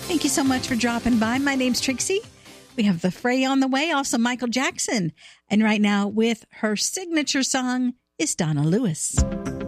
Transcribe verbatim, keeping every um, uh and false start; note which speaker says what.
Speaker 1: Thank you so much for dropping by. My name's Trixie. We have the Fray on the way, also Michael Jackson. And right now with her signature song is Donna Lewis.